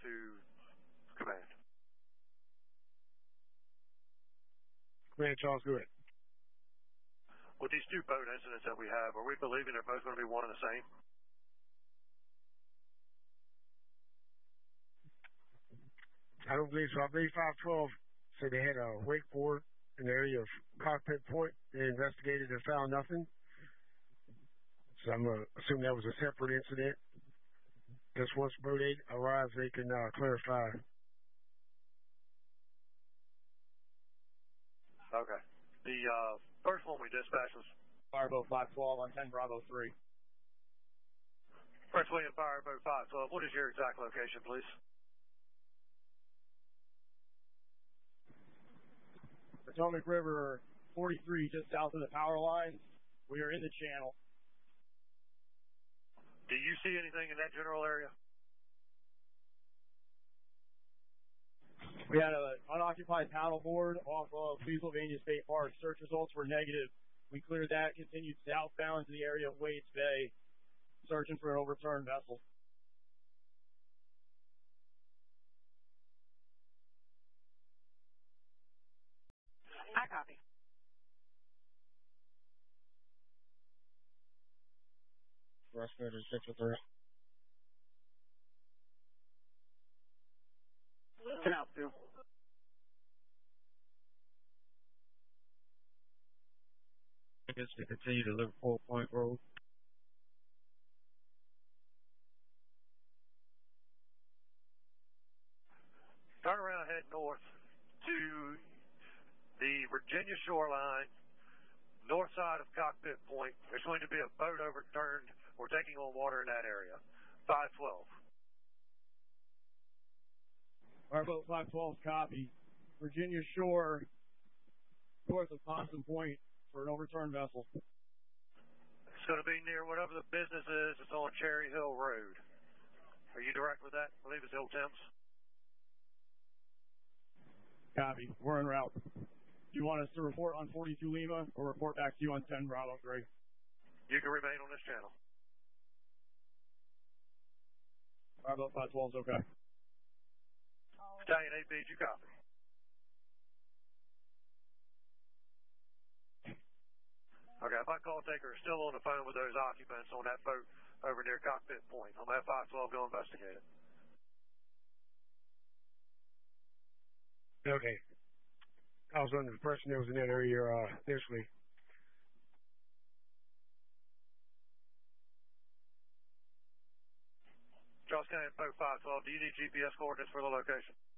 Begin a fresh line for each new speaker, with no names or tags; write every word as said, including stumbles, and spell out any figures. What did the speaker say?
to command.
Command Charles, go ahead.
With these two boat incidents that we have, are we believing they're both going to be one and the same?
I don't believe so. I believe five twelve said they had a wakeboard in the area of Cockpit Point. They investigated and found nothing. So I'm going to assume that was a separate incident. Just once boat eight arrives, they can uh, clarify.
Okay. The uh, first one we dispatched was
Fireboat five twelve on ten Bravo three.
Prince William Fireboat five twelve. What is your exact location, please?
Potomac River forty-three, just south of the power lines. We are in the channel.
Do you see anything in that general area?
We had an unoccupied paddleboard off of Pennsylvania State Park. Search results were negative. We cleared that, continued southbound to the area of Waits Bay, searching for an overturned vessel.
I copy.
Rush Motor six oh three.
Canal two.
I guess to continue to Liverpool Point Road.
Turn around, head north to the Virginia shoreline, north side of Cockpit Point. There's going to be a boat overturned or taking on water in that area. five twelve.
Fireboat five twelve, copy. Virginia shore, north of Thompson Point for an overturned vessel.
It's going to be near whatever the business is. It's on Cherry Hill Road. Are you direct with that? I believe it's Hill Thames.
Copy. We're en route. Do you want us to report on forty-two Lima or report back to you on ten Bravo three?
You can remain on this channel.
Fireboat five twelve is okay.
Battalion eight B, you copy. Okay, if my call taker is still on the phone with those occupants on that boat over near Cockpit Point, I'm at five twelve, go investigate it.
Okay. I was under the impression there was in that area uh, initially.
Charles County Boat five twelve, do you need G P S coordinates for the location?